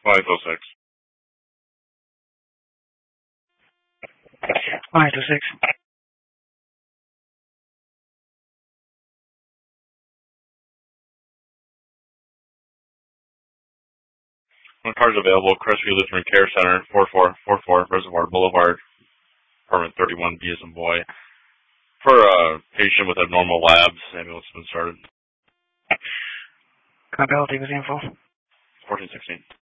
506. 506. One car's available, Crestview Lutheran Care Center, 4444 Reservoir Boulevard, apartment 31, B as in boy. For a patient with abnormal labs, ambulance has been started. Copy, I'll take this info. 1416.